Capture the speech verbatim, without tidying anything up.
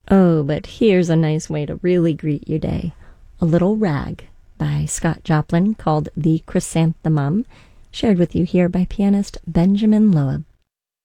Oh, but here's a nice way to really greet your day. A Little Rag by Scott Joplin, called The Chrysanthemum, shared with you here by pianist Benjamin Loeb.